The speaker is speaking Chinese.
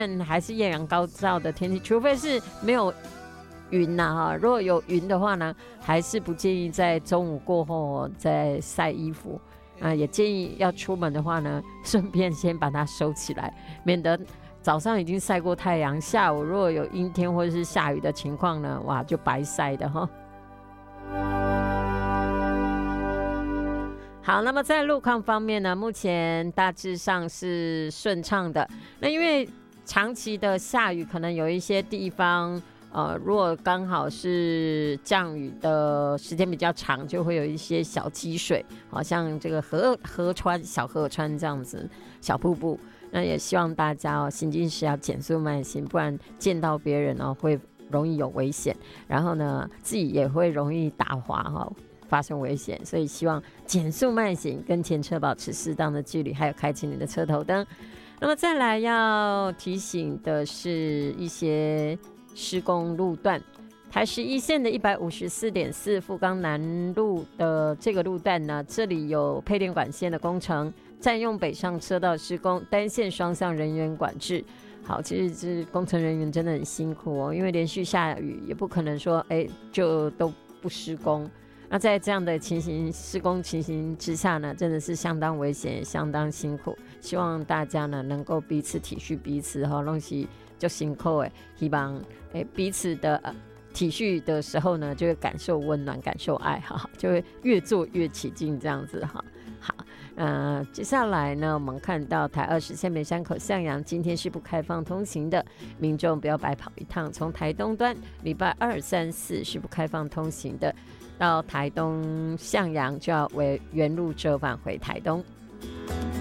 还是艳阳高照的天气，除非是没有云哈，如果有云的话呢，还是不建议在中午过后再晒衣服。也建议要出门的话呢，顺便先把它收起来，免得早上已经晒过太阳，下午如果有阴天或者是下雨的情况呢，哇，就白晒的哈。好，那么在路况方面呢，目前大致上是顺畅的。那因为长期的下雨，可能有一些地方如果刚好是降雨的时间比较长，就会有一些小积水，好像这个河川、小河川这样子小瀑布。那也希望大家行进时要减速慢行，不然见到别人会容易有危险，然后呢自己也会容易打滑发生危险，所以希望减速慢行，跟前车保持适当的距离，还有开启你的车头灯。那么再来要提醒的是一些施工路段，台11线的 154.4 富冈南路的这个路段呢，这里有配电管线的工程，占用北上车道施工，单线双向人员管制。好，其实这工程人员真的很辛苦因为连续下雨，也不可能说就都不施工。那在这样的施工情形之下呢，真的是相当危险，也相当辛苦。希望大家呢能够彼此体恤彼此东西就辛苦希望彼此的体恤的时候呢，就会感受温暖，感受爱就会越做越起劲这样子好，接下来呢，我们看到台20线北山口向阳今天是不开放通行的，民众不要白跑一趟。从台东端礼拜2、3、4是不开放通行的，到台东向阳就要为原路折返回台东。